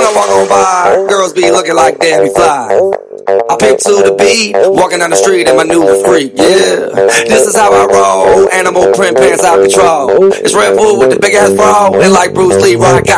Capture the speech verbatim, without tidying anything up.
I walk on by, girls be looking like Debbie Fly. I pick to the beat, walking down the street in my new freak, yeah. This is how I roll, animal print pants out control. It's Red Bull with the big ass bra, and like Bruce Lee, I got